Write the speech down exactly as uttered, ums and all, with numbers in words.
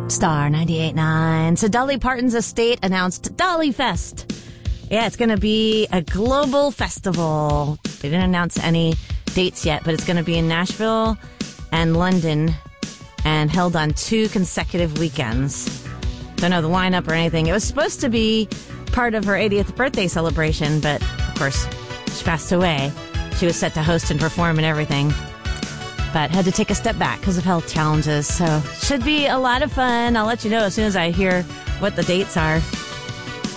Star ninety-eight point nine. So Dolly Parton's estate announced Dolly Fest. Yeah, it's going to be a global festival. They didn't announce any dates yet, but it's going to be in Nashville and London and held on two consecutive weekends. Don't know the lineup or anything. It was supposed to be part of her eightieth birthday celebration, but of course, she passed away. She was set to host and perform and everything, but had to take a step back because of health challenges. So should be a lot of fun. I'll let you know as soon as I hear what the dates are.